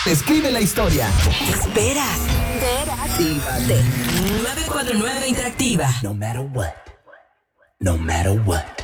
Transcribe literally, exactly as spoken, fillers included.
Escribe la historia. ¿Qué esperas? Actívate. nueve cuatro nueve Interactiva. No matter what. No matter what.